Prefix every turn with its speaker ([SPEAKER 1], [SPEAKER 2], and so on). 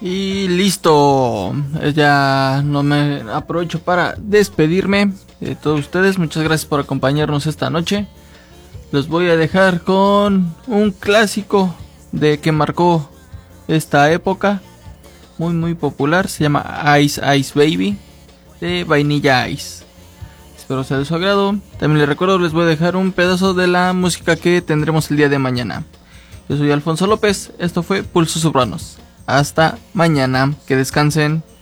[SPEAKER 1] Y listo. Ya no me aprovecho para despedirme de todos ustedes. Muchas gracias por acompañarnos esta noche. Los voy a dejar con un clásico de que marcó esta época. Muy popular. Se llama Ice Ice Baby de Vanilla Ice. Espero sea de su agrado. También les recuerdo, les voy a dejar un pedazo de la música que tendremos el día de mañana. Yo soy Alfonso López. Esto fue Pulsos Urbanos. Hasta mañana. Que descansen.